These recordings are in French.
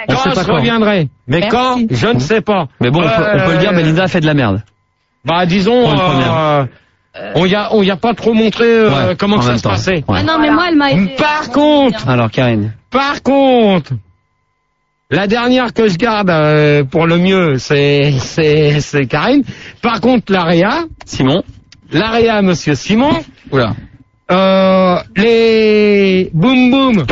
Quand je reviendrai. Mais Merci. quand, je ne sais pas. Mais bon, on peut le dire, Belinda a fait de la merde. Bah, disons, Pour une première. on y a pas trop montré comment en que ça même se temps. passait. Ouais. Ah non, mais moi, elle m'a aidé. Par contre, Alors, Karine. la dernière que je garde pour le mieux, c'est Karine. Par contre, Simon. Monsieur Simon, Oula. les boum boum.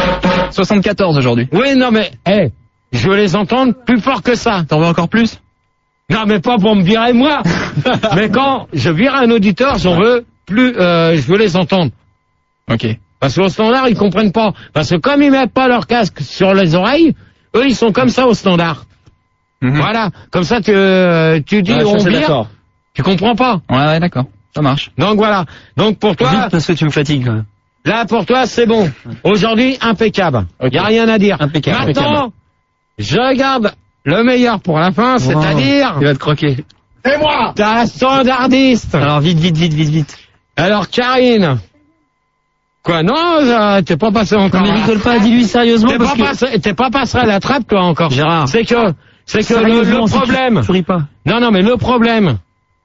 74 aujourd'hui. Oui, non mais, je veux les entendre plus fort que ça. T'en veux encore plus? Non, mais pas pour me virer moi. Mais quand je vire un auditeur, j'en veux plus, je veux les entendre. Ok. Parce qu'au standard, ils comprennent pas. Parce que comme ils mettent pas leur casque sur les oreilles, eux, ils sont comme ça au standard. Voilà. Comme ça, tu dis, on c'est vire, d'accord. tu comprends pas. Ouais, d'accord. Ça marche. Donc voilà. Donc pour toi, Vite parce que tu me fatigues quand même. là, pour toi, c'est bon. Aujourd'hui, impeccable. Ok. Y a rien à dire. Impeccable. Maintenant, je garde le meilleur pour la fin, c'est-à-dire, Il va te croquer. c'est moi, ta standardiste. Alors vite. Alors, Karine. Quoi, non, t'es pas passé encore. Non mais rigole pas, dis-lui sérieusement T'es pas passé à la trappe, toi, encore. Gérard. C'est que Sérieusement, le si problème. Tu ris pas. Non, mais le problème,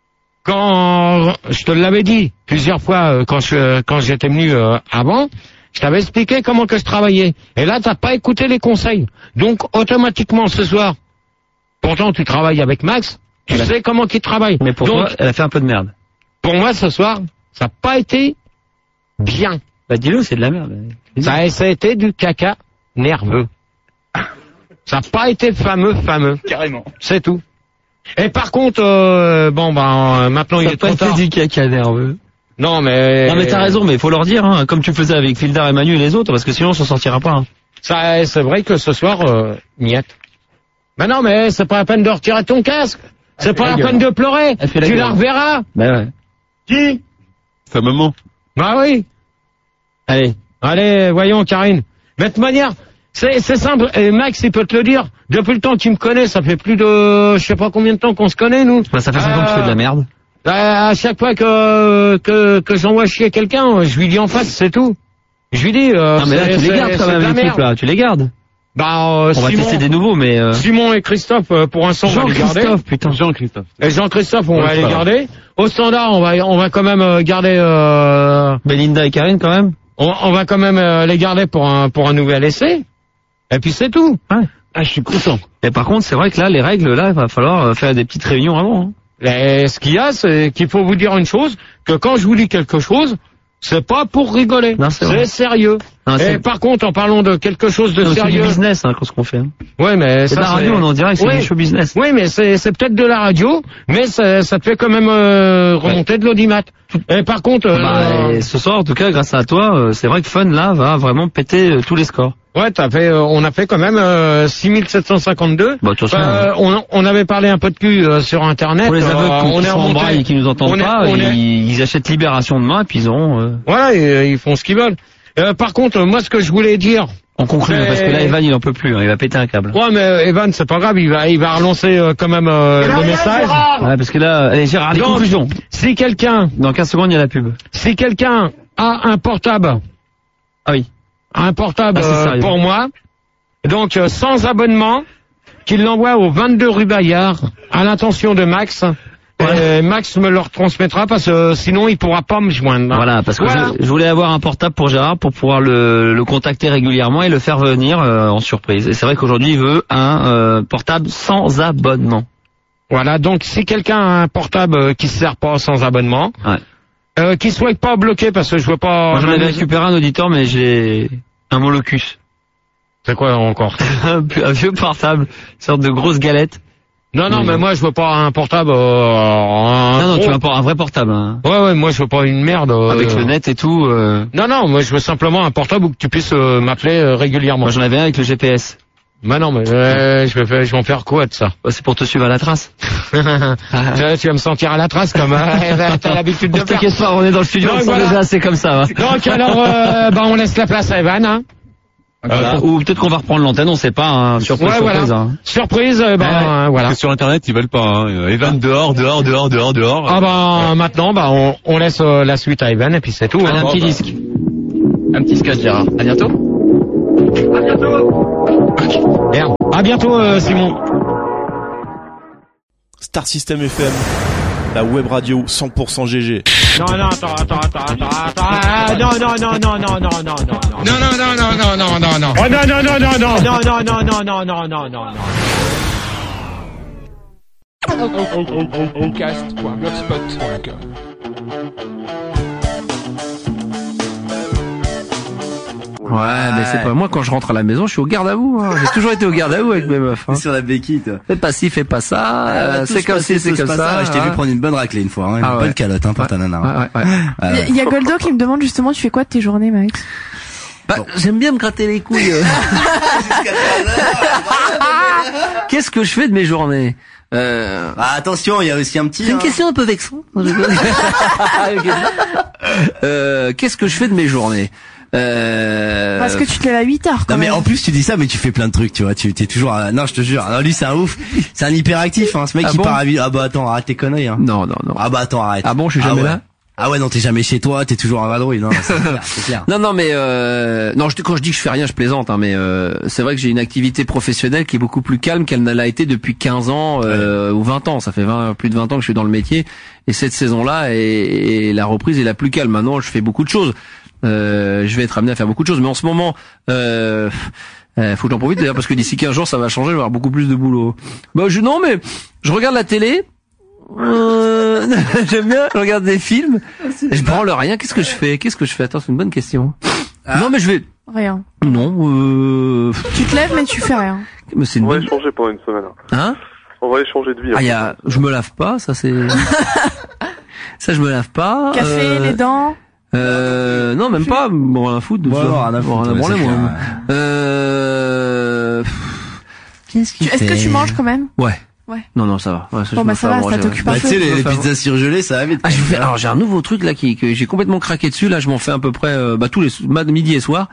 quand je te l'avais dit plusieurs fois quand j'étais venu avant, je t'avais expliqué comment que je travaillais. Et là, t'as pas écouté les conseils. Donc, automatiquement, ce soir, pourtant, tu travailles avec Max, tu sais comment qu'il travaille. Mais pour Donc, toi, elle a fait un peu de merde. pour moi, ce soir, ça n'a pas été bien. Bah dis-le, c'est de la merde. Ça a été du caca nerveux. Ça n'a pas été fameux. Carrément. C'est tout. Et par contre, maintenant, il est trop tard. du caca nerveux. Non, mais t'as raison, mais faut leur dire, hein, comme tu faisais avec Fildar et Manu et les autres, parce que sinon on s'en sortira pas. Hein. Ça, c'est vrai que ce soir, niette. Mais non, mais c'est pas la peine de retirer ton casque. C'est pas la peine de pleurer. Tu la reverras. Bah ouais. Qui? Sa maman. Bah oui. Allez, voyons, Karine. Mais de toute manière, c'est simple. Et Max, il peut te le dire. Depuis le temps qu'il me connaît, ça fait plus de, je sais pas combien de temps qu'on se connaît, nous. Bah ça fait 5 ans que tu fais de la merde. À chaque fois que j'envoie chier quelqu'un, je lui dis en face, c'est tout. Je lui dis, non mais là tu les gardes quand même les trucs là, tu les gardes. Bah, on va tester des nouveaux mais Simon et Christophe, pour l'instant, on va les garder. Jean-Christophe. Et Jean-Christophe, on va les garder. Au standard, on va quand même garder, Belinda et Karine quand même. On va quand même les garder pour un nouvel essai. Et puis c'est tout. Ouais. Ah, je suis content. Et par contre, c'est vrai que là, les règles, là, il va falloir faire des petites réunions avant. Hein. Et ce qu'il y a, c'est qu'il faut vous dire une chose, que quand je vous dis quelque chose, c'est pas pour rigoler. Non, c'est sérieux. Non, et par contre, en parlant de quelque chose de sérieux. C'est du business, hein, ce qu'on fait. Hein. Ouais, mais c'est de la radio, on en dirait que c'est du show business. Oui, mais c'est peut-être de la radio, mais ça te fait quand même remonter de l'audimat. Et par contre, et ce soir, en tout cas, grâce à toi, c'est vrai que Fun là va vraiment péter tous les scores. Ouais, on a fait quand même 6752. Bah, de toute façon, on avait parlé un peu de cul sur Internet. Pour les aveugles on qui est sont en braille et qui nous entendent pas, ils achètent Libération demain et puis ils auront... Voilà, ils font ce qu'ils veulent. Par contre, moi, ce que je voulais dire... On conclut, parce que là, Evan, il en peut plus, hein, il va péter un câble. Ouais, mais Evan, c'est pas grave, il va relancer quand même le message. Ouais, parce que là, allez, Gérard, les conclusions. Si quelqu'un... Dans 15 secondes, il y a la pub. Si quelqu'un a un portable... Ah oui. Un portable pour moi, donc sans abonnement, qu'il l'envoie au 22 rue Bayard, à l'intention de Max. Ouais. Max me le retransmettra parce que sinon il pourra pas me joindre. Voilà, parce que je voulais avoir un portable pour Gérard pour pouvoir le contacter régulièrement et le faire venir en surprise. Et c'est vrai qu'aujourd'hui il veut un portable sans abonnement. Donc si quelqu'un a un portable qui se sert pas sans abonnement, qui soit pas bloqué parce que je veux pas... Moi j'en avais récupéré un auditeur mais j'ai un Molocus. C'est quoi encore? Un vieux portable, une sorte de grosse galette. Non, mais moi je veux pas un portable. Non, tu veux un vrai portable. Hein. Ouais, moi je veux pas une merde. Avec le net et tout. Non, moi je veux simplement un portable où tu puisses m'appeler régulièrement. Moi j'en avais un avec le GPS. Bah non, mais je vais en faire quoi de ça? C'est pour te suivre à la trace. Tu vas me sentir à la trace comme t'as l'habitude de faire. T'inquiète pas, on est dans le studio, on sent déjà c'est comme ça. Hein. Donc alors, on laisse la place à Evan. Hein. Ou peut-être qu'on va reprendre l'antenne, on sait pas. Hein. Surprise. Hein. Surprise, voilà. Parce que sur Internet, ils veulent pas. Hein. Evan dehors. Ah maintenant, on laisse la suite à Evan et puis c'est tout. Allez, un petit disque. Un petit sketch, Gérard. À bientôt. Merde. À bientôt, Simon. Star System FM, la web radio 100% GG. Non, attends. Non. Ouais, mais c'est pas moi quand je rentre à la maison, je suis au garde à vous. Hein. J'ai toujours été au garde à vous avec mes meufs. Hein. Sur la béquille, toi. Fais pas ci, fais pas ça. C'est comme si, c'est comme ça. Je t'ai vu prendre une bonne raclée une fois, hein, une bonne calotte, hein, pour ta nana. Ouais. Il y a Goldo qui me demande justement, tu fais quoi de tes journées, Max? J'aime bien me gratter les couilles. Qu'est-ce que je fais de mes journées? Attention, il y a aussi un petit. C'est une question un peu vexante. Qu'est-ce que je fais de mes journées? Parce que tu te lèves à 8 heures, quand non, même. mais en plus, tu dis ça, mais tu fais plein de trucs, tu vois. Tu t'es toujours, non, je te jure. Non, lui, c'est un ouf. C'est un hyperactif, hein. Ce mec, part à 8. Ah bah, attends, arrête tes conneries, hein. Non. Ah bah, attends, arrête. Ah bon, je suis jamais là? Ah ouais, non, t'es jamais chez toi, t'es toujours à vadrouille, non, c'est clair. Non, mais quand je dis que je fais rien, je plaisante, hein, mais c'est vrai que j'ai une activité professionnelle qui est beaucoup plus calme qu'elle ne l'a été depuis 15 ans ou 20 ans. Ça fait plus de 20 ans que je suis dans le métier, et cette saison-là et la reprise est la plus calme. Maintenant, je fais beaucoup de choses. Je vais être amené à faire beaucoup de choses, mais en ce moment, faut que j'en profite d'ailleurs parce que d'ici 15 jours, ça va changer, je vais avoir beaucoup plus de boulot. Non, mais je regarde la télé. J'aime bien, je regarde des films, je branle rien. Qu'est-ce que je fais? Attends, c'est une bonne question. Non, mais je vais... Rien. Non, Tu te lèves, mais tu fais rien. Mais c'est une On va bonne... échanger pendant une semaine. Hein? On va échanger de vie. Je me lave pas, ça c'est... Ça, je me lave pas. Café, les dents. Non, même pas. Bon, rien à foutre de ça. Rien à foutre. Bon, moi. Qu'est-ce qu'il fait? Est-ce que tu manges quand même? Ouais. Non, ça va. Ouais, bon, ça va, ça t'occupe un peu. Tu sais, les pizzas surgelées, ça va vite. Alors, j'ai un nouveau truc, là, que j'ai complètement craqué dessus. Là, je m'en fais à peu près, tous les, midi et soir.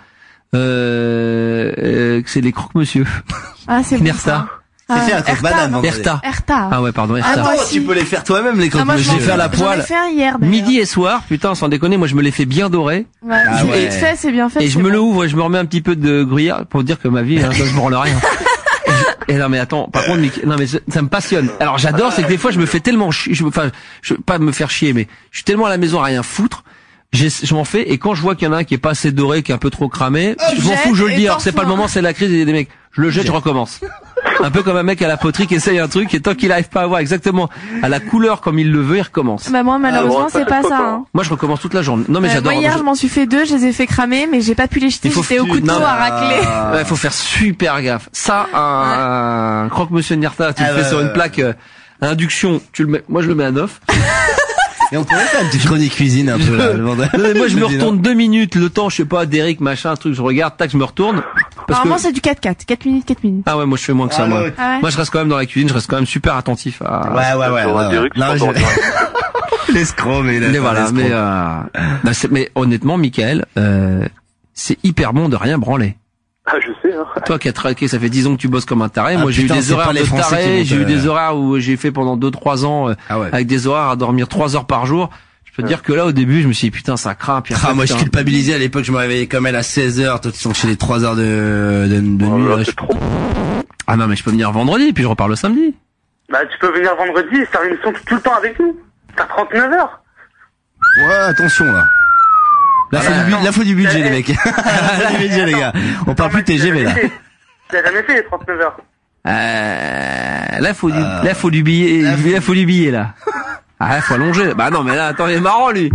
C'est les croque-monsieur. Ah, c'est bon. Erta. C'est fait un croque-madame, vendredi. Erta. Ah ouais, pardon, Erta. Attends, tu peux les faire toi-même, les croque-monsieur. J'ai fait à la poêle. J'en ai fait un hier, d'ailleurs. Midi et soir, putain, sans déconner, moi, je me les fais bien dorés. Ouais. Vite fait, c'est bien fait. Et je me le ouvre et je me remets un petit peu de gruyère pour dire que ma vie, je me rends rien. Et non mais attends, par contre, non mais ça me passionne. Alors j'adore, c'est que des fois je me fais tellement chier, pas me faire chier, mais je suis tellement à la maison à rien foutre. Je m'en fais, et quand je vois qu'il y en a un qui est pas assez doré, qui est un peu trop cramé, je m'en fous, je le dis. Alors c'est pas le moment, c'est la crise des mecs. Je le jette, je recommence. Un peu comme un mec à la poterie qui essaye un truc et tant qu'il arrive pas à avoir exactement à la couleur comme il le veut, il recommence. Bah moi malheureusement c'est pas ça. Hein. Moi je recommence toute la journée. Non mais j'adore. Moi hier je m'en suis fait 2, je les ai fait cramer, mais j'ai pas pu les jeter, j'étais au couteau à racler. Ouais, faut faire super gaffe. Ça, un croque-monsieur Nierta, tu le fais sur une plaque à induction, tu le mets. Moi je le mets à 9. Et on pourrait faire une petite chronique cuisine un peu là. Moi je me retourne 2 minutes, le temps, je sais pas, d'Eric, machin, un truc, je regarde, tac, je me retourne. Normalement c'est du 4-4, 4 minutes. Ah ouais, moi je fais moins que ça, moi. Ouais. Moi je reste quand même dans la cuisine, je reste quand même super attentif à... Ouais. L'escroc, mais voilà, mais honnêtement, Michael, c'est hyper bon de rien branler. Ah, je sais, hein. Toi qui as traqué, ça fait 10 ans que tu bosses comme un taré. Moi, j'ai eu des horaires de taré, j'ai eu des horaires où j'ai fait pendant 2-3 ans, avec des horaires à dormir 3 heures par jour. Je peux te dire que là, au début, je me suis dit, putain, ça craint. Moi, je culpabilisais à l'époque, je me réveillais comme elle à 16h, toi, tu sens que j'ai les 3 heures de nuit. C'est trop. Ah non, mais je peux venir vendredi, puis je repars le samedi. Bah, tu peux venir vendredi et faire une émission tout le temps avec nous. T'as 39 heures. Ouais, attention, là. La faute du budget, les mecs. La faute du budget, les gars. On parle plus de TGV, là. T'as jamais fait les 39 heures. Là, faut du billet, là. Ah, faut allonger. Bah non, mais là, attends, il est marrant, lui.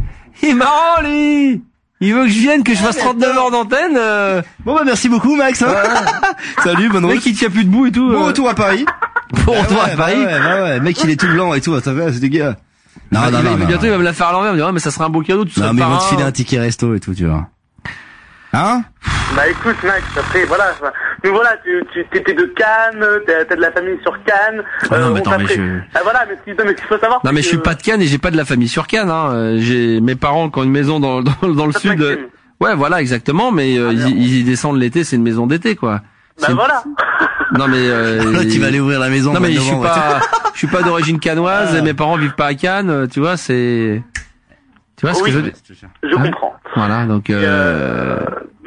Il veut que je vienne, que je fasse 39 heures d'antenne. Bon, bah, merci beaucoup, Max, hein. Salut, bonne route. Mec, il tient plus debout et tout. Bon retour à Paris. Ouais, mec, il est tout blanc et tout, ça va, c'est dégueu. Non. Bientôt, il va me la faire à l'envers, il me dit, mais ça sera un beau cadeau, tu seras non, mais ils vont te filer un ticket resto et tout, tu vois. Hein? Bah écoute Max, après voilà, nous voilà, tu t'étais de Cannes, t'as de la famille sur Cannes. Non, mais attends, voilà, mais ce qu'il faut savoir. Non mais je suis pas de Cannes et j'ai pas de la famille sur Cannes. Hein. J'ai mes parents qui ont une maison dans le sud. Ouais, voilà, exactement. Mais ils y descendent l'été, c'est une maison d'été, quoi. Bah voilà. Non mais là, tu vas aller ouvrir la maison. Non mais je suis pas d'origine cannoise et mes parents vivent pas à Cannes. Tu vois, c'est. Tu vois ce que je veux dire? Je comprends. Voilà, donc.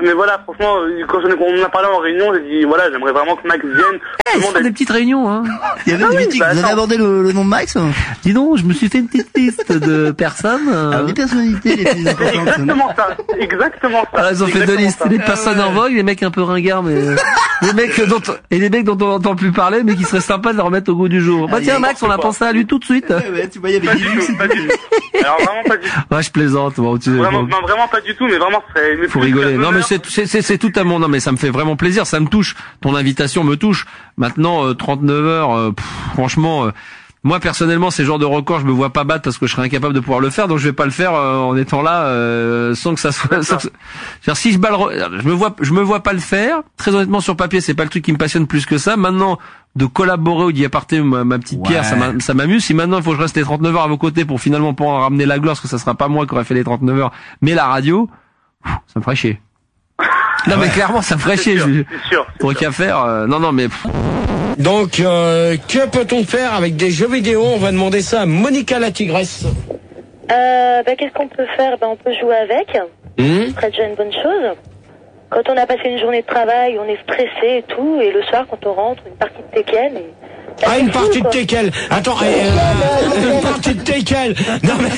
Mais voilà, franchement, quand on en a parlé en réunion, j'ai dit, voilà, j'aimerais vraiment que Max vienne. Ils font des petites réunions, hein. Il y avait des meetings. Vous avez abordé le nom de Max? Dis donc, je me suis fait une petite liste de personnes. Alors, des personnalités les plus C'est importantes. exactement ça. C'est exactement ça. Alors, ils ont fait deux listes. Les personnes en vogue, les mecs un peu ringards, mais les mecs dont on n'entend plus parler, mais qui seraient sympas de leur remettre au goût du jour. Bah tiens, Max, on a pensé à lui tout de suite. Ouais, tu vois, il y avait Pas du tout, pas du tout. Alors vraiment pas du tout. Ouais, je plaisante. Bon, Vraiment pas du tout, mais vraiment, c'est... Faut rigoler. Non, mais c'est tout à mon, non, mais ça me fait vraiment plaisir, ça me touche. Ton invitation me touche. Maintenant, 39 heures, franchement, moi, personnellement, ces genres de records, je me vois pas battre parce que je serais incapable de pouvoir le faire, donc je vais pas le faire en étant là, sans que ça soit, si je me vois pas le faire. Très honnêtement, sur papier, c'est pas le truc qui me passionne plus que ça. Maintenant, de collaborer ou d'y apporter ma petite pierre, ça m'amuse. Si maintenant il faut que je reste les 39 heures à vos côtés pour finalement pouvoir ramener la gloire, parce que ça sera pas moi qui aurais fait les 39 heures, mais la radio, ça me ferait chier. Non mais clairement ça me ferait chier. C'est sûr. Pour qu'à faire, non mais. Donc, que peut-on faire avec des jeux vidéo? On va demander ça à Monica la tigresse. Qu'est-ce qu'on peut faire? On peut jouer avec. Ce serait déjà une bonne chose. Quand on a passé une journée de travail, on est stressé et tout, et le soir, quand on rentre, une partie de Tekken. Ah, une partie de Tekken. Attends, une partie de Tekken. Non mais.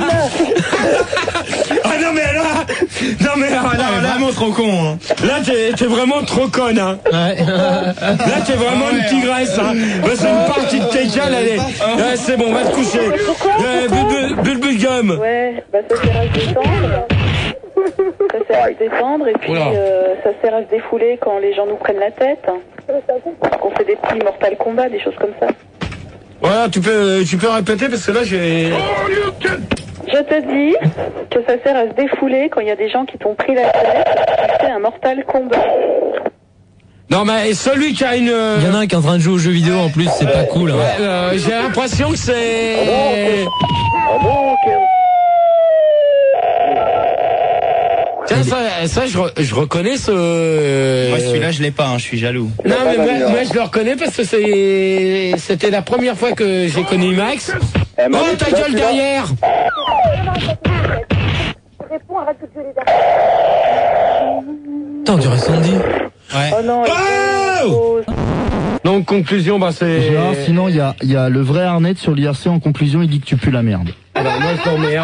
Ah non mais là, vraiment trop con. Hein. Là t'es vraiment trop conne. Hein. Ouais. Là t'es vraiment une tigresse. Hein. Bah, c'est une partie de Tekken, allez. Ouais, c'est bon, va te coucher. Bulbulgum. Ouais, ça sert à se détendre. Ça sert à se détendre et puis ça sert à se défouler quand les gens nous prennent la tête. On fait des petits Mortal Kombat, des choses comme ça. Voilà, tu peux répéter parce que là j'ai... Je te dis que ça sert à se défouler quand il y a des gens qui t'ont pris la tête et tu fais un Mortal Kombat. Non mais celui qui a une... Il y en a un qui est en train de jouer aux jeux vidéo en plus, c'est pas cool. Hein. J'ai l'impression que c'est... Tiens, ça je reconnais ce... Moi, celui-là, je l'ai pas, je suis jaloux. Non, mais moi, je le reconnais parce que c'était la première fois que j'ai connu Max. Oh, ta gueule derrière! Attends, on dirait Sandy. Ouais. Oh non, donc, conclusion, c'est... Gérard, sinon, il y a le vrai Arnett sur l'IRC en conclusion, il dit que tu pues la merde. Alors, moi,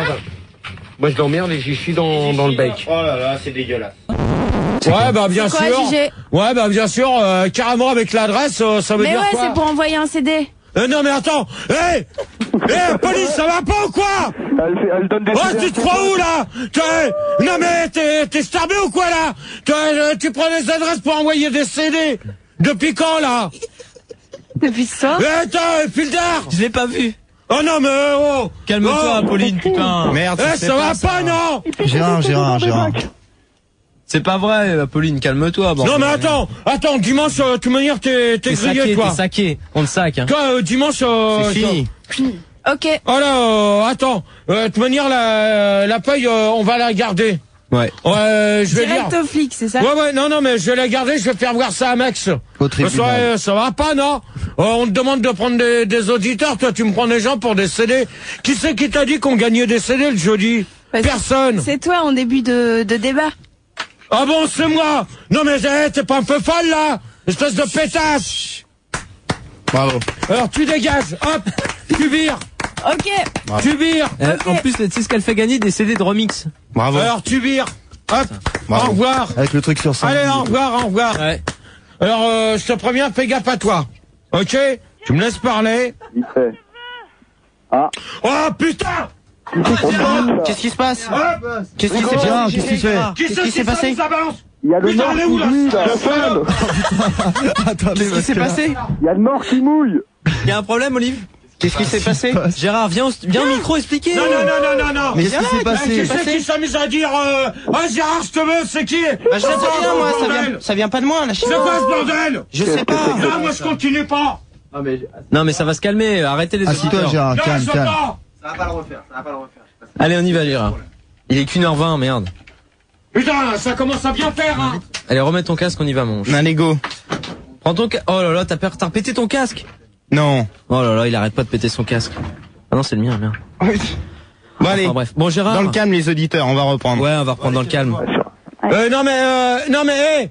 je l'emmerde et j'y suis dans le bec. Oh là là, c'est dégueulasse. Ouais, bien sûr. Ouais, bien sûr, carrément avec l'adresse, ça veut dire quoi? Mais ouais, c'est pour envoyer un CD. Non mais attends, police, ça va pas ou quoi? Elle donne des... Oh, tu te crois où là? Non mais t'es starbé ou quoi là? Tu prends des adresses pour envoyer des CD. Depuis quand là? Depuis ça? Attends, Fildar! Je l'ai pas vu. Oh non mais oh! Calme-toi, Pauline, putain. Merde. Ça va pas, non? Gérard. C'est pas vrai, Pauline, calme-toi. Bon, non mais attends, dimanche, de toute manière, t'es grillé, toi. T'es saqué, on le sac. Hein. Toi, dimanche... c'est fini. Ok. Oh là, attends, de toute manière, la paye, on va la garder. Ouais. Je vais direct dire... au flic, c'est ça? Ouais, non, mais je vais la garder, je vais faire voir ça à Max. Au tribunal. Ça va pas, non? On te demande de prendre des auditeurs, toi, tu me prends des gens pour des CD. Qui c'est qui t'a dit qu'on gagnait des CD le jeudi? Personne. C'est toi en début de débat. Ah bon, c'est moi? Non mais t'es pas un peu folle là? Espèce de pétasse! Bravo. Alors tu dégages, hop, tu vires. Ok. Bravo. Tu vires. En plus, tu sais ce qu'elle fait gagner? Des CD de remix. Bravo. Alors tu vires. Hop. Bravo. Au revoir. Avec le truc sur ça. Allez, au revoir. Ouais. Alors je te préviens, fais gaffe à toi. Ok? Tu me laisses parler. Ah. Oh putain! Qu'est-ce qui se passe? Qu'est-ce qui s'est passé? Qu'est-ce qui s'est passé? Il y a le mort qui mouille, là. Attendez, Qu'est-ce qui s'est passé? Il y a le mort qui mouille. Il y a un problème, Olive? Qu'est-ce qui s'est passé? Gérard, viens au micro expliquer. Non. Mais qu'est-ce qui s'est passé? Qui c'est qui s'amuse à dire Gérard, je te veux, c'est qui? Je sais rien, moi, ça vient pas de moi, là. C'est quoi ce bordel? Je sais pas. Non, moi je continue pas. Non, mais ça va se calmer, arrêtez les Assis-toi, auditeurs. Gérard, Non, calme. ça va. Ça va pas le refaire. Allez, on y va, Gérard. Il est qu'1h20, merde. Putain, ça commence à bien faire, hein. Allez, remets ton casque, on y va, mon. Un ego. Prends ton casque. Oh là là, t'as repété ton casque? Non. Oh là là, il arrête pas de péter son casque. Ah non, c'est le mien, merde. Bon, allez. Enfin, bref. Bon, Gérard. Dans le calme, les auditeurs, on va reprendre. Ouais, on va reprendre dans le calme. Non mais,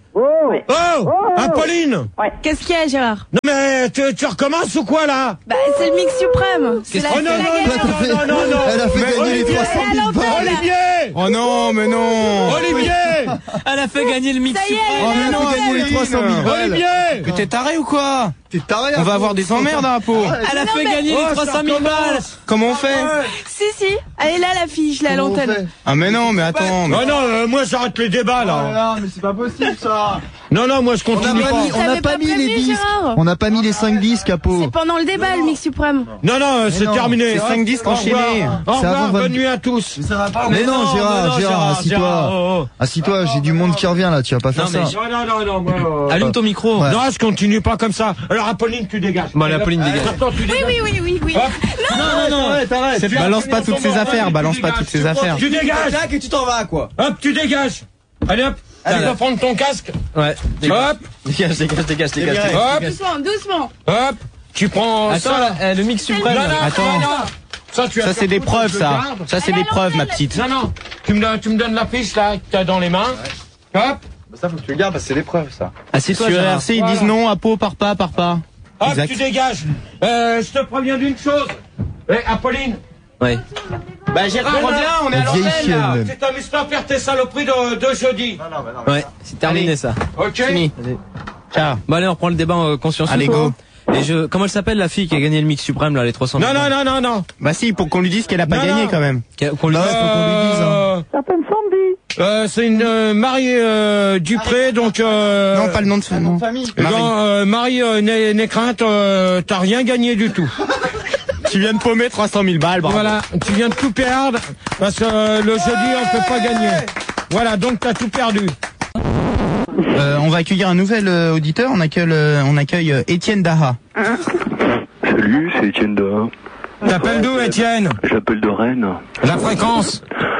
Apolline. Qu'est-ce qu'il y a, Gérard? Non mais, tu recommences ou quoi là? Bah, c'est le mix suprême. C'est la non. Elle a fait gagner les 300 000 balles. Olivier. Oh non, mais non. Olivier. Elle a fait gagner le mix suprême. Oh, elle a fait gagner les 300 000 balles. Olivier. Mais t'es taré ou quoi? T'es taré. On va avoir des emmerdes à Apo. Elle a fait gagner les 300 000 balles. Comment on fait? Si, elle est là, la fille, je l'ai à l'antenne. Ah mais non, mais attends. Oh non, moi j'arrête les débats là. Non, mais c'est pas possible ça. Non, moi je continue pas. On n'a pas mis les disques. On n'a pas mis les 5 disques, Apo. C'est pendant le débat, le mix suprême. Non, c'est terminé. C'est 5 disques enchaînés. Au revoir, bonne nuit à tous. Mais non, Gérard, assis-toi. Assis-toi, j'ai du monde qui revient là, tu vas pas faire ça. Non. Allume ton micro. Ouais. Non, je continue pas comme ça. Alors Apolline, tu dégages. Bon, Apolline dégage. Attends, tu dégages. Oui. Non. Balance pas toutes ces affaires, Tu dégages. Et tu t'en vas, quoi. Hop, tu dégages. Allez hop. Tu vas prendre ton casque. Ouais. Hop. Dégage. Hop. Doucement. Hop. Tu prends Attends, ça. là, le mix suprême. Non, là. attends. Ça, c'est des preuves, ça. Ça, c'est des preuves, ma petite. Non. Tu me donnes la fiche là que t'as dans les mains. Hop. Ça faut que tu le gardes parce que c'est l'épreuve ça. Assieds-toi, Sur Gérard. RC, ils disent non, Apo, part pas. Hop, Exact. tu dégages. Je te préviens d'une chose. Apolline. Ouais. Bah Gérard, reviens, on est à Vieille l'antenne chienne, là. même. Tu t'amuses pas à faire tes saloperies de jeudi. Ouais, c'est terminé ça. Ok. Fini. Ciao. Bon allez, on reprend le débat en conscience. Allez, go. Et comment elle s'appelle la fille qui a gagné le mix suprême là, les 300 000 Non. Bah si, pour qu'on lui dise qu'elle a pas Non, gagné non. quand même. Qu'on lui Ouais, faut qu'on lui dise. Hein. C'est une Marie Dupré, donc Non, pas le nom de ce nom. Marie n'aie crainte, t'as rien gagné du tout. Tu viens de paumer 300 000 balles, bravo. Voilà, tu viens de tout perdre parce que le jeudi on peut pas gagner. Voilà, donc t'as tout perdu. On va accueillir un nouvel auditeur. On accueille Étienne Daha. Salut, c'est Étienne Daha. T'appelles d'où, Étienne? J'appelle de Rennes. La fréquence?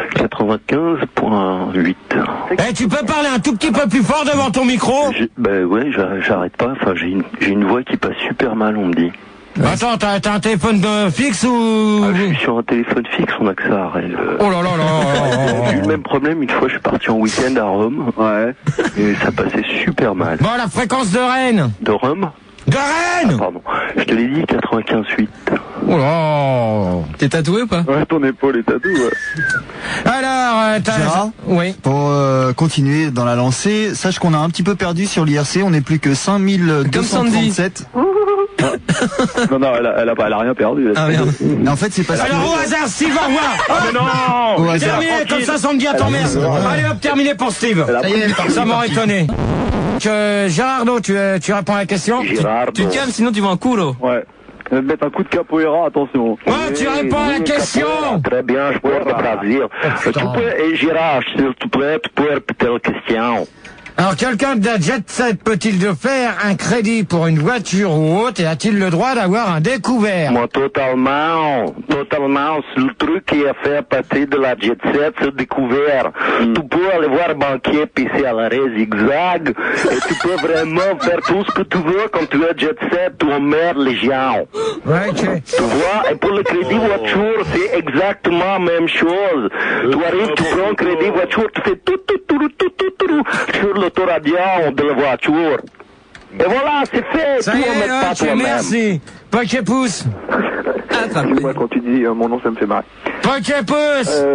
95.8. Eh, tu peux parler un tout petit peu plus fort devant ton micro? Ben ouais, j'arrête pas. Enfin, j'ai une voix qui passe super mal, on me dit. Attends, t'as un téléphone fixe ou... Je suis sur un téléphone fixe, on a que ça à Rennes. Oh là là là. J'ai eu le même problème une fois, je suis parti en week-end à Rome. Ouais. Et ça passait super mal. Bon, la fréquence de Rennes. De Rome? De Rennes. Pardon. Je te l'ai dit, 95.8. Oh là. T'es tatoué ou pas? Ouais, ton épaule est tatouée, ouais. Alors, Gérard, oui. pour continuer dans la lancée, sache qu'on a un petit peu perdu sur l'IRC, on n'est plus que 5237. Non, elle a rien perdu. Ah merde. Mais en fait, c'est parce Alors au hasard, Steve, au revoir. Ah mais non. Au hasard. Terminé, comme ça me dit à ton mère. Allez hop, terminé pour Steve. Ça y est, Ça m'aurait étonné. Gérardo, tu réponds à la question? Gérard, Tu te calmes, sinon tu vois un coup là. ouais. Je vais te mettre un coup de capoeira, attention. Ouais, tu réponds à la question. Très bien, je peux te traduire. Tu peux, Gérard, s'il te plaît, tu peux répéter la question. Alors, quelqu'un de Jet Set peut-il de faire un crédit pour une voiture ou autre et a-t-il le droit d'avoir un découvert? Moi, totalement. C'est le truc qui a fait partie de la Jet Set, c'est découvert. Tu peux aller voir un banquier pisser à l'arrêt zigzag et tu peux vraiment faire tout ce que tu veux quand tu es Jet Set, tu emmerdes les gens. Ouais, ok. Tu vois, et pour le crédit voiture, c'est exactement la même chose. Tu arrives, tu prends un crédit voiture, tu fais tout sur l'autoradio de la voiture. Et voilà, c'est fait. Ça tu y est, remets pas ok, toi-même. merci. Poké-pouce. Moi, quand tu dis mon nom, ça me fait marrer. Poké-pouce.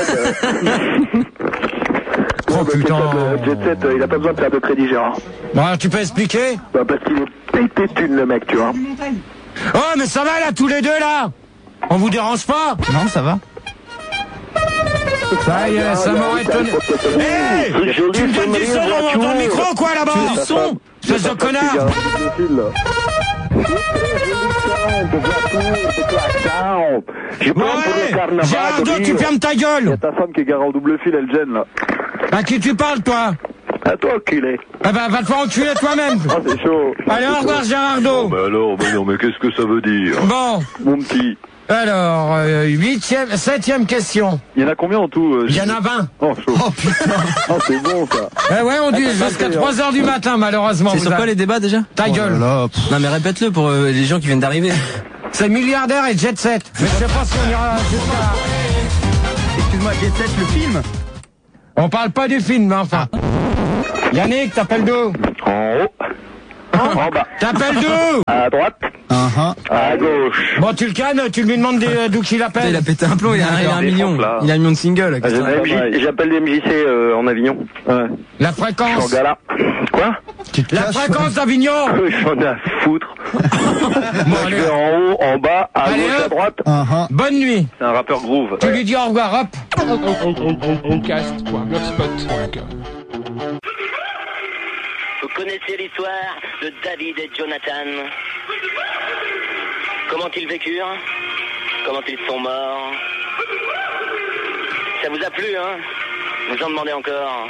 Oh putain. Jet Set, il a pas besoin de faire de crédit, Gérard. Bon, alors, tu peux expliquer? Bah, parce qu'il est pété de thunes, le mec, tu vois. Oh, mais ça va là, tous les deux là? On vous dérange pas? Non, ça va. Ça y est, ça m'aurait étonné. Hé! Tu me donnes du son dans le micro, quoi, là-bas? Tu veux du son? Espèce de connard! Ouais! Gérardo, tu fermes ta Il y gueule! a ta femme qui est garée en double fil, elle gêne, là. À qui tu parles, toi? À toi, enculé. Ah bah, va te faire enculer toi-même! Ah, c'est chaud. Allez, au revoir, Gérardo! Mais alors, mais non, mais qu'est-ce que ça veut dire? Bon, Mon petit. alors, 7ème question. Il y en a combien en tout? Il y en a 20. Oh, chaud. Oh, putain. Oh, c'est bon, ça. Eh ouais, on dit jusqu'à 3h du matin, malheureusement. C'est sur quoi les débats déjà? Ta gueule. Non mais répète-le pour les gens qui viennent d'arriver. C'est milliardaire et Jet Set. Mais je sais pas si on ira jusqu'à... Excuse-moi, Jet Set, le film. On parle pas du film, hein, enfin. Yannick, t'appelles d'où? En haut. En bas. T'appelles d'où? À droite. À gauche. Bon, tu le cannes, tu lui demandes d'où qu'il appelle. Il a pété un plomb, il a un million. Il a un million de singles. J'appelle des MJC en Avignon. Ouais. La fréquence. Je suis en gala. Quoi? La fréquence d'Avignon. J'en ai à foutre. Bon, je vais en haut, en bas, à gauche, à droite. Bonne nuit. C'est un rappeur groove. Tu lui dis au revoir, hop. Vous connaissez l'histoire de David et Jonathan? Comment ils vécurent? Comment ils sont morts? Ça vous a plu, hein? Vous en demandez encore?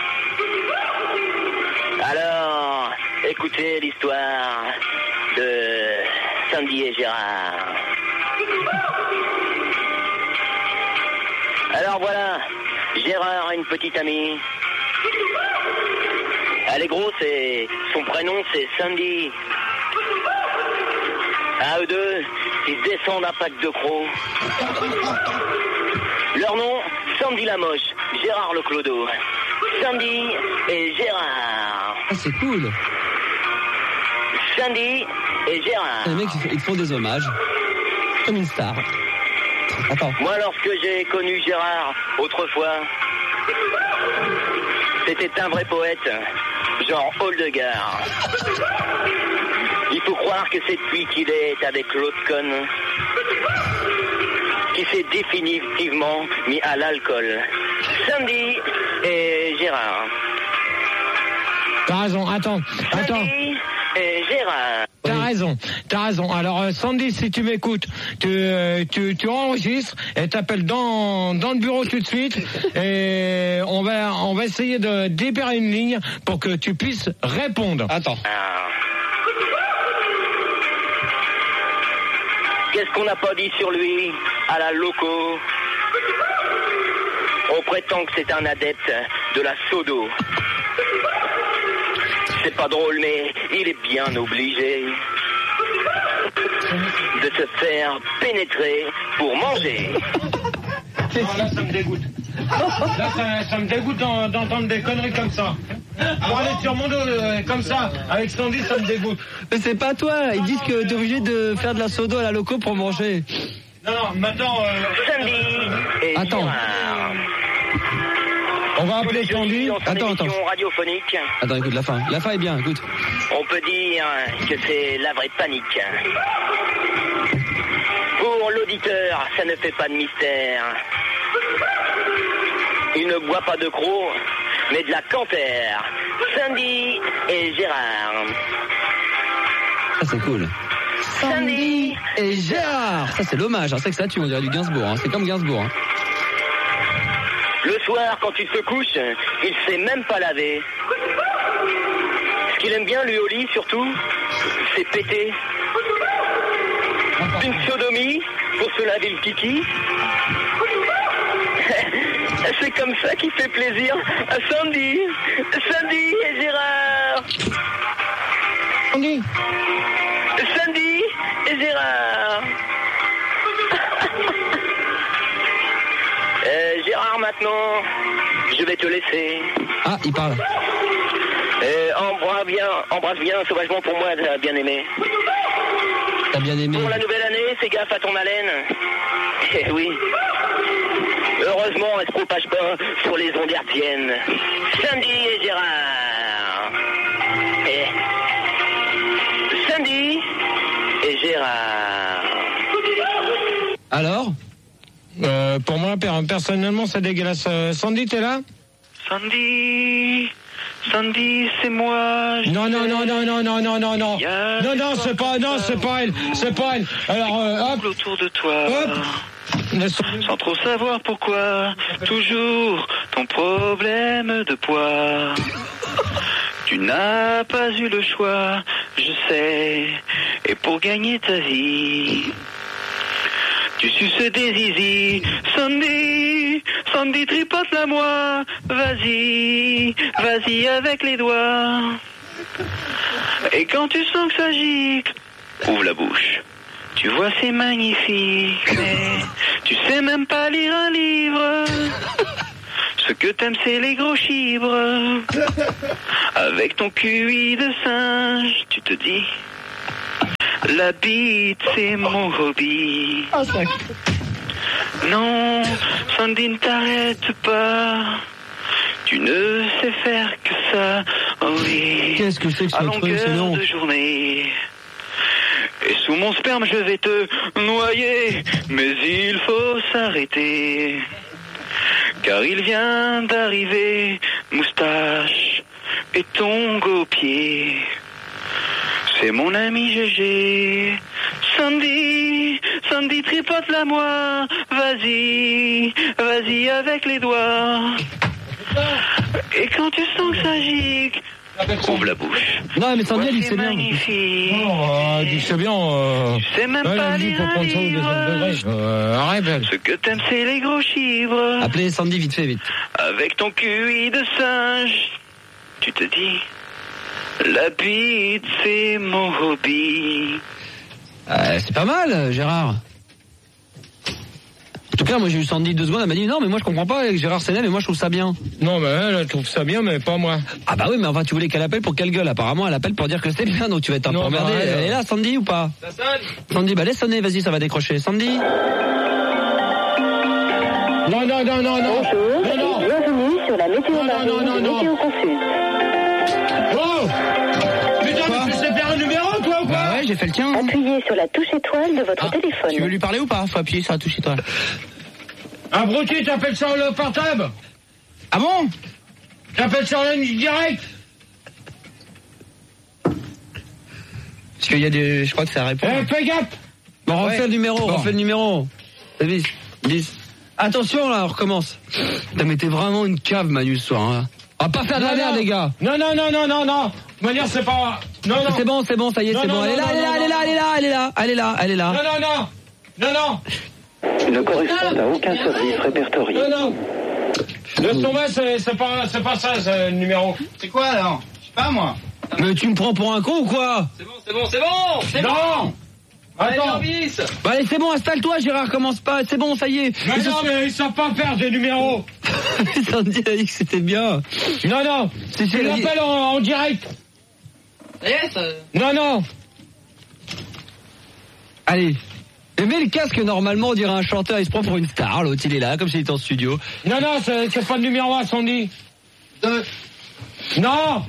Alors, écoutez l'histoire de Sandy et Gérard. Alors voilà, Gérard a une petite amie. Elle est grosse et son prénom c'est Sandy. À eux deux, ils descendent un pack de crocs. Leur nom, Sandy la moche, Gérard le clodo. Sandy et Gérard. Ah, c'est cool. Sandy et Gérard. Les mecs, ils font des hommages. Comme une star. Attends. Moi, lorsque j'ai connu Gérard, autrefois, c'était un vrai poète, genre Holdegard. Il faut croire que c'est depuis qu'il est avec l'autre conne qui s'est définitivement mis à l'alcool. Sandy et Gérard. T'as raison, attends. Sandy et Gérard. T'as raison. Alors Sandy, si tu m'écoutes, tu enregistres et t'appelles dans le bureau tout de suite et on va essayer de libérer une ligne pour que tu puisses répondre. Attends. Qu'est-ce qu'on n'a pas dit sur lui à la loco? On prétend que c'est un adepte de la sodo. C'est pas drôle, mais il est bien obligé de se faire pénétrer pour manger. Là, ça me dégoûte. Là, ça me dégoûte d'entendre des conneries comme ça. Pour aller sur mon dos comme ça, avec Sandy, ça me dégoûte. Mais c'est pas toi, ils disent que t'es obligé de faire de la sodo à la loco pour manger. Non, maintenant... Sandy et Attends. Gérard. On va appeler Sandy. Attends. Radiophonique. Attends, écoute, la fin. La fin est bien, écoute. On peut dire que c'est la vraie panique. Pour l'auditeur, ça ne fait pas de mystère. Il ne boit pas de crocs, mais de la Canter. Sandy et Gérard. Ça, c'est cool. Sandy et Gérard. Ça, c'est l'hommage. Hein. C'est que ça, on dirait du Gainsbourg. Hein. C'est comme Gainsbourg. Hein. Le soir, quand il se couche, il sait même pas laver. Ce qu'il aime bien, lui, au lit, surtout, c'est péter. Une sodomie pour se laver le kiki. C'est comme ça qu'il fait plaisir à Sandy et Gérard. Sandy et Gérard. Gérard, maintenant, je vais te laisser. Ah, il parle. Embrasse bien sauvagement pour moi, t'as bien aimé. T'as bien aimé. Pour la nouvelle année, fais gaffe à ton haleine. Eh oui. Heureusement, elle se propage pas sur les ondes hertziennes. Sandy et Gérard. Sandy et Gérard. Alors pour moi, personnellement, c'est dégueulasse. Sandy, t'es là? Sandy, c'est moi. Non, c'est pas elle. Alors, hop. Autour de toi. Hop. Sans trop savoir pourquoi, toujours ton problème de poids. Tu n'as pas eu le choix, je sais, et pour gagner ta vie, tu suces des zizi. Sandy, tripote-la moi, vas-y avec les doigts. Et quand tu sens que ça gicle, ouvre la bouche. Tu vois, c'est magnifique, mais tu sais même pas lire un livre. Ce que t'aimes c'est les gros chibres. Avec ton QI de singe, tu te dis, la bite c'est mon hobby. Non, Sandy ne t'arrête pas. Tu ne sais faire que ça, oh oui. Qu'est-ce que c'est que ce à truc, longueur c'est long. de journée. Et sous mon sperme je vais te noyer, mais il faut s'arrêter. Car il vient d'arriver, moustache et tongs aux pieds. C'est mon ami GG. Sandy, Sandy, tripote-la moi. Vas-y, vas-y avec les doigts. Et quand tu sens que ça gicle, ouvre la bouche. Non, mais Sandy, elle dit c'est bien. Magnifique. Oh, dis c'est bien. Tu sais même pas lire un livre. Arrête, belle. Ce que t'aimes, c'est les gros chibres. Appelez Sandy vite fait, vite. Avec ton QI de singe, tu te dis, la bite, c'est mon hobby. C'est pas mal, Gérard. En tout cas, moi j'ai eu Sandy 2 secondes, elle m'a dit non, mais moi je comprends pas avec Gérard Senet, mais moi je trouve ça bien. Non, mais elle trouve ça bien, mais pas moi. Ah bah oui, mais enfin tu voulais qu'elle appelle pour quelle gueule? Apparemment elle appelle pour dire que c'est bien, donc tu vas être un peu emmerdé. Elle est là, Sandy, ou pas? Sandy, bah laisse sonner, vas-y, ça va décrocher. Sandy? Non. Bonjour, bienvenue sur la météo marine de Météo Confus. Oh putain, mais tu sais faire un numéro, toi, ou quoi? Bah ouais, j'ai fait le tien. Hein. Appuyez sur la touche étoile de votre téléphone. Tu veux lui parler ou pas? Faut appuyer sur la touche étoile. Abruti, t'appelles ça le portable? Ah bon? T'appelles sur la ligne directe? Parce qu'il y a des... Je crois que ça répond. Fais gaffe! Bon, refais le numéro, Bon. refais le numéro. C'est 10. Attention là, on recommence. Putain, mais t'es vraiment une cave, Manu, ce soir. Hein. On va pas faire de la merde, les gars. Non. De toute manière, c'est pas... Non. C'est bon, ça y est, c'est bon. Elle est là. Non. Ne correspond à aucun service répertorié. Non. Le sommet, c'est pas ça, ce numéro. C'est quoi alors? Je sais pas moi. Mais tu me prends pour un con ou quoi? Non. Attends. Bah allez, c'est bon, installe-toi, Gérard, commence pas. C'est bon, ça y est. Mais non, mais ils savent pas faire des numéros. Sandy a dit que c'était bien. Non. Tu l'appelles en direct. Yes. Non. Allez. Mets le casque, normalement, on dirait un chanteur, il se prend pour une star, l'autre il est là, comme s'il était en studio. Non, c'est pas le numéro à Sandy. Non.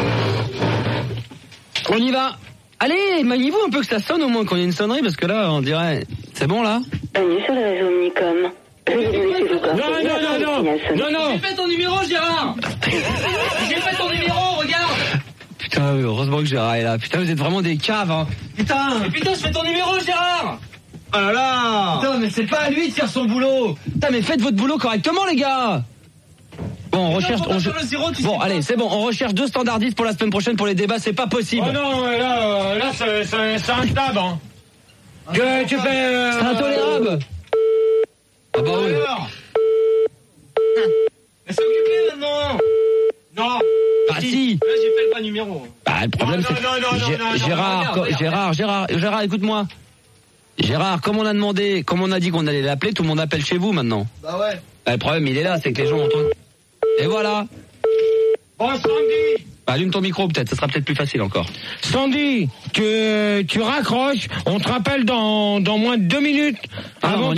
On y va. Allez, maniez-vous un peu que ça sonne au moins, qu'on ait une sonnerie, parce que là, on dirait... C'est bon, là? Bienvenue sur le réseau Omnicom. Veuillez laisser vos coordonnées. Non. J'ai fait ton numéro, Gérard. J'ai fait ton numéro, regarde. Putain, heureusement que Gérard est là. Putain, vous êtes vraiment des caves, hein. Putain, je fais ton numéro, Gérard. Oh là là. Putain, mais c'est pas à lui de faire son boulot. Putain, mais faites votre boulot correctement, les gars. Bon, on recherche... Bon, allez, c'est bon, on recherche 2 standardistes pour la semaine prochaine pour les débats, c'est pas possible. Oh non, là, c'est un tab, hein. Que tu fais... C'est intolérable. Ah bah oui. Mais c'est occupé maintenant. Non. Bah si. Là, j'ai fait le bas numéro. Bah, le problème, c'est... Gérard, écoute-moi. Gérard, comme on a dit qu'on allait l'appeler, tout le monde appelle chez vous maintenant. Bah ouais. Bah, le problème, il est là, c'est que les gens entendent. Et voilà. Bon, Sandy. Bah, allume ton micro peut-être, ça sera peut-être plus facile encore. Sandy, tu raccroches, on te rappelle dans moins de 2 minutes. Avant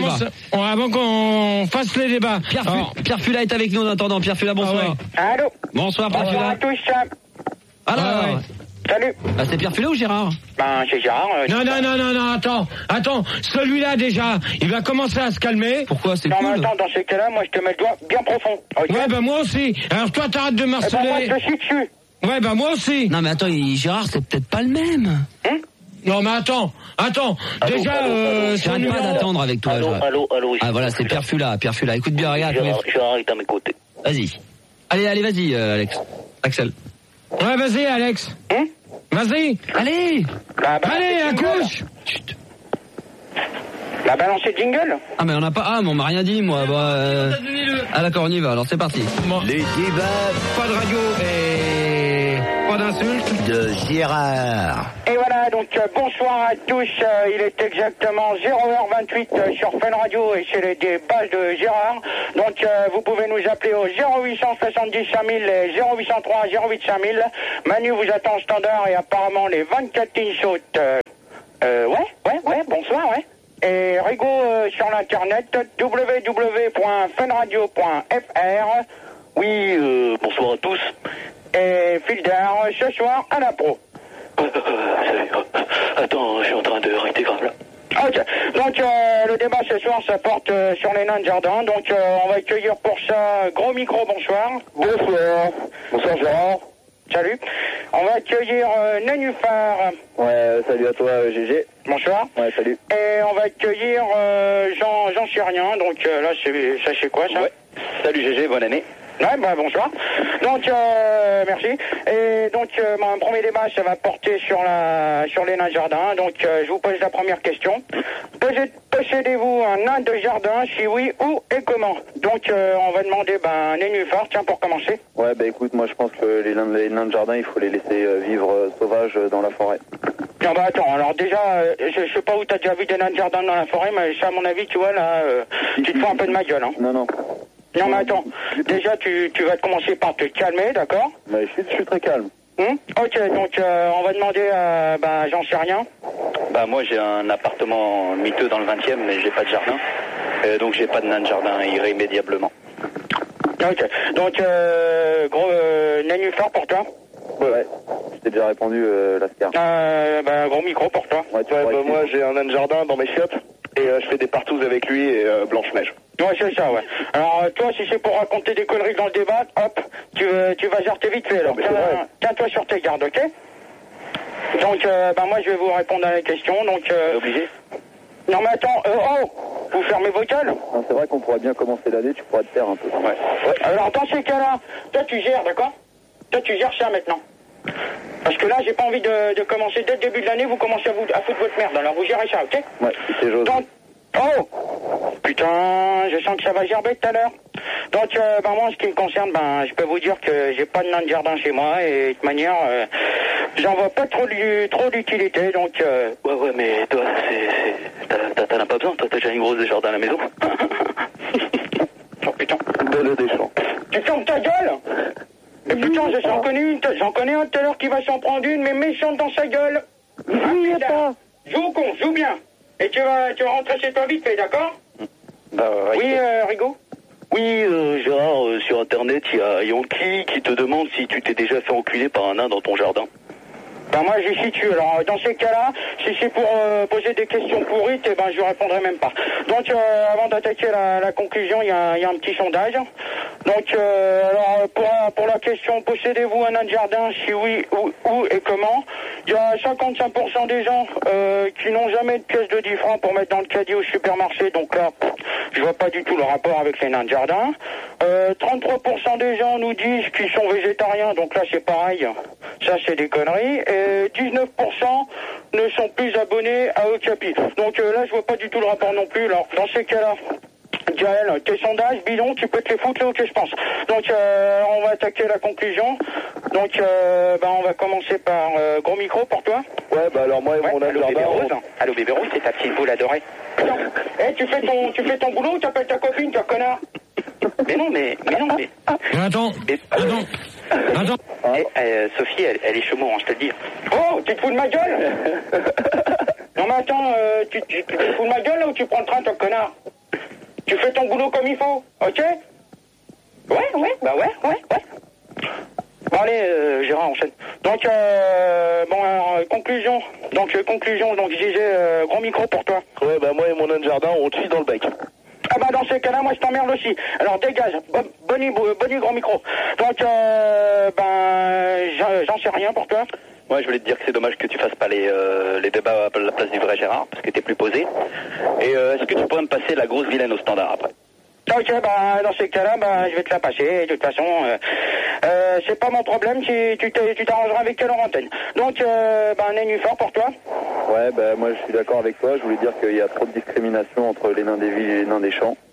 qu'on fasse les débats. Pierre Fula est avec nous en attendant. Pierre Fula, bonsoir. Allô. Bonsoir, Pierre Fula. Bonsoir à tous. Alors, Salut. bah, c'est Pierre Fula ou Gérard? Ben, c'est Gérard. Non, attends, celui-là déjà, il va commencer à se calmer. Pourquoi? C'est non, cool. mais attends, dans ces cas-là, moi je te mets le doigt bien profond. Okay. Ouais, bah moi aussi. Alors toi, t'arrêtes de moi marceler. je te chie dessus. Ouais, bah moi aussi. Non, mais attends, Gérard, c'est peut-être pas le même. Non, mais attends. Déjà, j'arrête pas d'attendre avec toi. Allô. Ah voilà, c'est Pierre Fula. Écoute bien, regarde. Gérard est à mes côtés. Vas-y. Allez, vas-y, Axel. Ouais, vas-y, Alex. Vas-y. Allez. Allez, accouche. Chut. La balance le jingle. Ah, mais on n'a pas... Ah, mais on m'a rien dit, moi. Ah, d'accord, on y va. Alors, c'est parti. Les débats, pas de radio et... pas d'insultes. De Gérard. Et voilà, donc bonsoir à tous. Il est exactement 0h28 sur Fun Radio et c'est les débats de Gérard. Donc vous pouvez nous appeler au 0870 5000 et 0803 08 5000. Manu vous attend au standard et apparemment les 24 lignes sautent. Ouais, bonsoir, ouais. Et Rigo sur l'internet www.funradio.fr. Oui, bonsoir à tous. Et Fildar ce soir à la pro. Attends, je suis en train de réintégrer là. Ok, donc le débat ce soir ça porte sur les nains de jardin, donc on va accueillir pour ça Gros Micro, bonsoir. Bonsoir. Bonsoir Gérard. Salut. On va accueillir Nénuphar. Ouais, salut à toi GG. Bonsoir. Ouais, salut. Et on va accueillir Jean sais rien, donc là c'est quoi ça? Ouais. Salut GG, bonne année. Ouais, bah bonsoir. Donc merci. Et donc mon premier débat ça va porter sur les nains de jardin. Donc je vous pose la première question. Possédez-vous un nain de jardin? Si oui, où et comment? Donc on va demander Nénuphar, tiens, pour commencer. Ouais, bah écoute, moi je pense que les nains de jardin, il faut les laisser vivre sauvages dans la forêt. Non bah attends, alors déjà je sais pas où t'as déjà vu des nains de jardin dans la forêt, mais ça à mon avis tu vois là tu te fous un peu de ma gueule, hein. Non. Non mais attends, déjà tu vas commencer par te calmer, d'accord? Mais je suis très calme. Ok, donc on va demander à j'en sais rien. Bah moi j'ai un appartement miteux dans le 20e mais j'ai pas de jardin. Donc j'ai pas de nain de jardin irrémédiablement. Ok, donc gros Nénuphar pour toi? Ouais, je t'ai déjà répondu Lascar. Gros Micro pour toi? Ouais, moi j'ai un nain de jardin dans mes chiottes et je fais des partouzes avec lui et Blanche-Neige. Ouais, c'est ça, ouais. Alors, toi, si c'est pour raconter des conneries dans le débat, hop, tu vas jarter vite fait, alors. Tiens-toi sur tes gardes, ok? Donc, moi, je vais vous répondre à la question, donc... Obligé? Non, mais attends, vous fermez vos gueules? Non, c'est vrai qu'on pourrait bien commencer l'année, tu pourrais te taire un peu. Ouais. Alors, dans ces cas-là, toi, tu gères, d'accord? Toi, tu gères ça, maintenant. Parce que là, j'ai pas envie de commencer dès le début de l'année, vous commencez à foutre votre merde, alors vous gérez ça, ok? Ouais, c'est José. Oh putain, je sens que ça va gerber tout à l'heure. Donc, moi, en ce qui me concerne, je peux vous dire que j'ai pas de nain de jardin chez moi et de toute manière, j'en vois pas trop d'utilité, donc... Ouais, mais toi, t'en as pas besoin, toi, t'as déjà une grosse jardin à la maison. Oh putain. Donne des champs. Tu fermes ta gueule? Et putain, j'en connais un tout à l'heure qui va s'en prendre une, mais méchante dans sa gueule. Joue au con, joue bien. Et tu vas rentrer chez toi vite fait, d'accord? Oui, Rigo? Oui, Gérard, sur Internet, il y a Yankee qui te demande si tu t'es déjà fait enculer par un nain dans ton jardin. Moi, j'y situe. Alors, dans ces cas-là, si c'est pour poser des questions pourrites, je répondrai même pas. Donc, avant d'attaquer la conclusion, il y a un petit sondage. Donc, alors, pour la question, possédez-vous un nain de jardin? Si oui, où et comment? Il y a 55% des gens qui n'ont jamais de pièce de 10 francs pour mettre dans le caddie au supermarché. Donc là, je vois pas du tout le rapport avec les nains de jardin. 33% des gens nous disent qu'ils sont végétariens. Donc là, c'est pareil. Ça, c'est des conneries. Et 19% ne sont plus abonnés à Okapi. Donc là, je vois pas du tout le rapport non plus. Alors, dans ces cas-là, Gaël, tes sondages, bidon, tu peux te les foutre là où je pense. Donc, on va attaquer la conclusion. Donc, on va commencer par Gros Micro pour toi. Ouais, alors moi et mon nain de jardin... Allô, bébé rose, c'est ta petite boule adorée. Tu fais ton boulot ou t'appelles ta copine, toi, connard? Mais non. Attends. Sophie, elle est chameau, je te le dis. Oh, tu te fous de ma gueule? Non, mais attends, tu te fous de ma gueule là ou tu prends le train, toi, connard? Tu fais ton boulot comme il faut, ok? Ouais. Bon, allez, Gérard, enchaîne. Donc, conclusion. Donc, je disais, Gros Micro pour toi. Ouais, moi et mon nain de jardin, on te chie dans le bec. Dans ces cas-là, moi je t'emmerde aussi. Alors dégage, bonne Gros Micro. Donc, j'en sais rien pour toi. Ouais, je voulais te dire que c'est dommage que tu fasses pas les débats à la place du vrai Gérard, parce que t'es plus posé. Et est-ce que tu pourrais me passer la grosse vilaine au standard après? Ok, dans ces cas-là, je vais te la passer. De toute façon, c'est pas mon problème si tu t'arrangeras avec elle en antenne. Donc, Nénuphar pour toi. Ouais, moi je suis d'accord avec toi. Je voulais dire qu'il y a trop de discrimination entre les nains des villes et les nains des champs.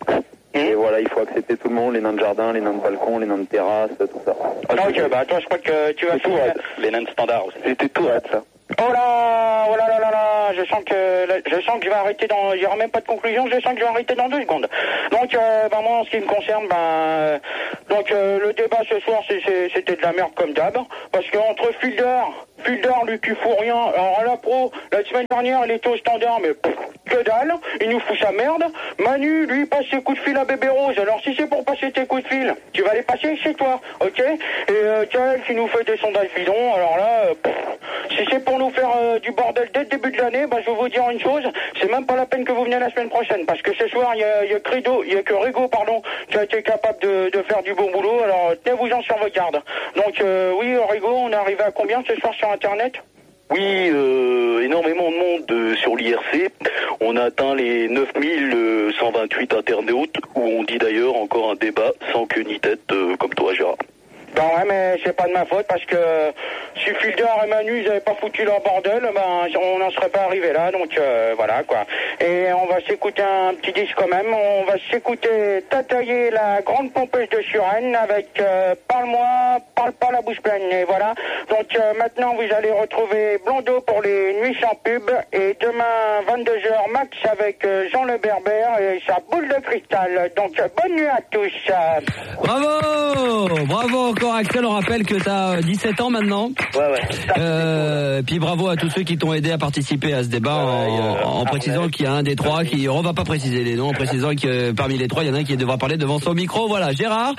Et voilà, il faut accepter tout le monde, les nains de jardin, les nains de balcon, les nains de terrasse, tout ça. Donc, bah, toi, je crois que tu vas tout les nains de standard aussi. C'était tout ça. Oh là là, je sens que je vais arrêter il y aura même pas de conclusion, je sens que je vais arrêter dans 2 secondes. Donc, moi, en ce qui me concerne, le débat ce soir, c'était de la merde comme d'hab, parce qu'entre Fielder, lui qui fout rien, alors à la pro, la semaine dernière, il était au standard, mais que dalle, il nous fout sa merde. Manu, lui, passe ses coups de fil à Bébé Rose, alors si c'est pour passer tes coups de fil, tu vas les passer chez toi, ok? Et Kael qui nous fait des sondages bidons, alors là, si c'est pour nous faire du bordel dès le début de l'année, je vais vous dire une chose, c'est même pas la peine que vous veniez la semaine prochaine, parce que ce soir, il y a que Rigo, qui a été capable de faire du bon boulot, alors tenez-vous-en sur vos gardes. Donc oui, Rigo, on est arrivé à combien ce soir sur Internet? Oui, énormément de monde sur l'IRC. On a atteint les 9128 internautes, où on dit d'ailleurs encore un débat sans queue ni tête, comme toi, Gérard. Ben ouais, mais c'est pas de ma faute, parce que si Fielder et Manu, ils avaient pas foutu leur bordel, on n'en serait pas arrivé là, donc voilà, quoi. Et on va s'écouter un petit disque quand même, on va s'écouter Tatailler, la grande pompeuse de Suresnes, avec Parle-moi, parle pas la bouche pleine, et voilà. Donc maintenant, vous allez retrouver Blondeau pour les nuits sans pub, et demain, 22h, Max avec Jean Le Berbère et sa boule de cristal. Donc bonne nuit à tous. Bravo encore Axel, on rappelle que t'as 17 ans maintenant. Ouais. Puis bravo à tous ceux qui t'ont aidé à participer à ce débat en précisant qu'il y a un des trois qui, on va pas préciser les noms, en précisant que parmi les trois, il y en a un qui devra parler devant son micro. Voilà, Gérard.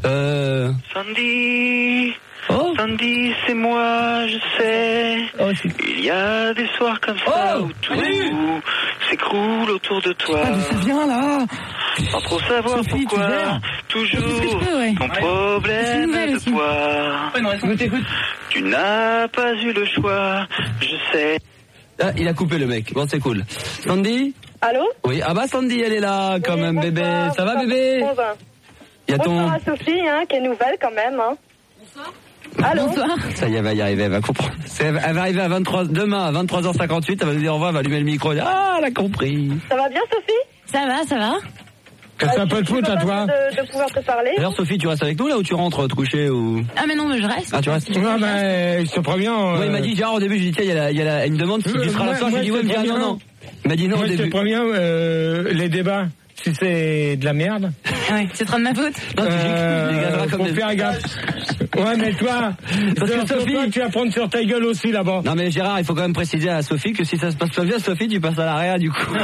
Sandy. Oh. Sandy, c'est moi, je sais. Il y a des soirs comme ça où tout s'écroule autour de toi. Ça vient là. Sans trop savoir Sophie, pourquoi. Toujours ton problème de poids. Tu n'as pas eu le choix, je sais. Ah, il a coupé le mec. Bon, c'est cool. Sandy? Allô? Oui. Ah bah Sandy, elle est là quand même, bébé. Ça va, bébé? Il y a bonsoir à Sophie, qui est nouvelle quand même. Bonsoir. Allô? Bonsoir. Ça y est, elle va y arriver, elle va comprendre. Elle va arriver à demain à 23h58, elle va nous dire au revoir, elle va allumer le micro. Ah, elle a compris. Ça va bien, Sophie? Ça va. Qu'est-ce que ça peut te foutre à toi? De pouvoir te parler. D'ailleurs, Sophie, tu restes avec nous là ou tu rentres te coucher ou? Ah, mais non, mais je reste. Ah, tu restes? Ouais, mais je te préviens. Moi, il m'a dit, Gérard, au début, je lui ai dit, tiens, il y a une demande, si tu seras là ce soir, je lui ai dit, ouais, il me dit, non. Il m'a dit non au début. Je te préviens, les débats, si c'est de la merde. Ouais, c'est trop de ma faute. Non, tu faut faire gaffe. Ouais, mais toi, Sophie, tu vas prendre sur ta gueule aussi là-bas. Non, mais Gérard, il faut quand même préciser à Sophie que si ça se passe pas bien, Sophie, tu passes à l'arrière du coup.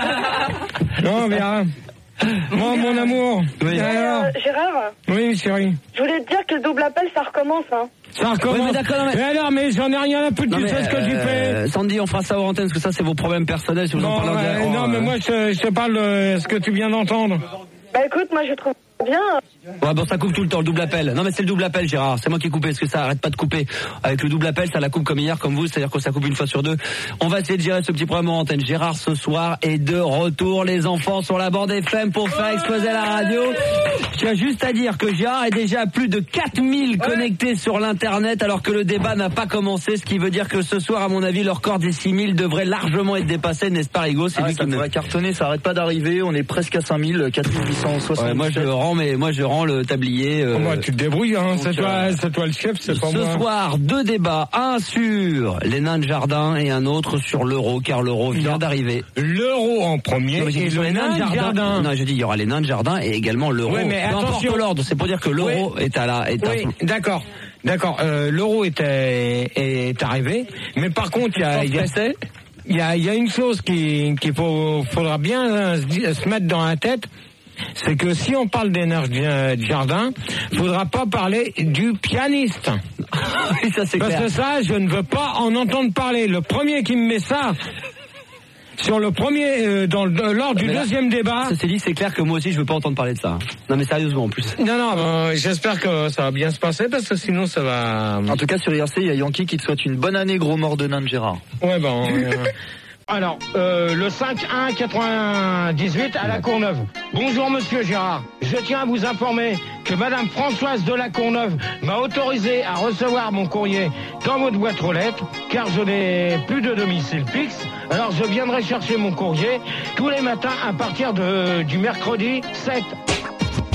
Non, mais moi, mon amour. Oui. Gérard. Oui, chérie. Je voulais te dire que le double appel, ça recommence, Ça recommence. Oui, mais d'accord, mais alors, mais j'en ai rien à foutre, tu sais ce que j'y fais. Sandy, on fera ça hors antenne, parce que ça, c'est vos problèmes personnels, si vous en parlez. Non, mais moi, je te parle de ce que tu viens d'entendre. Bah écoute, moi, je trouve bien. Ouais, bon, ça coupe tout le temps, le double appel. Non, mais c'est le double appel, Gérard. C'est moi qui ai coupé, parce que ça arrête pas de couper. Avec le double appel, ça la coupe comme hier, comme vous, c'est-à-dire que ça coupe une fois sur deux. On va essayer de gérer ce petit problème en antenne. Gérard, ce soir, est de retour, les enfants, sur la bande FM pour faire exploser la radio. Tu as juste à dire que Gérard est déjà à plus de 4000 connectés sur l'internet, alors que le débat n'a pas commencé, ce qui veut dire que ce soir, à mon avis, le record des 6000 devrait largement être dépassé, n'est-ce pas, Rigo? C'est lui qui va cartonner, ça arrête pas d'arriver, on est presque à 5000, 4860. Ouais, moi je rends le tablier. Moi, tu te débrouilles, c'est toi le chef, c'est pas moi. Ce soir, deux débats, un sur les nains de jardin et un autre sur l'euro, car l'euro vient d'arriver. L'euro en premier et les nains de jardin. Non, je dis il y aura les nains de jardin et également l'euro. Ouais, mais attention, l'ordre, c'est pour dire que l'euro est à la. Oui, d'accord. L'euro est arrivé, mais par contre il y a une chose qu'il faudra bien se mettre dans la tête. C'est que si on parle des nains de jardin, faudra pas parler du pianiste. Ça, c'est parce clair. que ça, je ne veux pas en entendre parler. Le premier qui me met ça sur le premier lors du deuxième débat. Ça s'est dit, c'est clair que moi aussi je veux pas entendre parler de ça. Non mais sérieusement en plus. Non, j'espère que ça va bien se passer parce que sinon ça va. En tout cas sur IRC, il y a Yankee qui te souhaite une bonne année, gros mort de nain de Gérard. Ouais Alors, le 5-1-98 à la Courneuve. Bonjour Monsieur Gérard. Je tiens à vous informer que Madame Françoise de la Courneuve m'a autorisé à recevoir mon courrier dans votre boîte aux lettres, car je n'ai plus de domicile fixe. Alors je viendrai chercher mon courrier tous les matins à partir du mercredi 7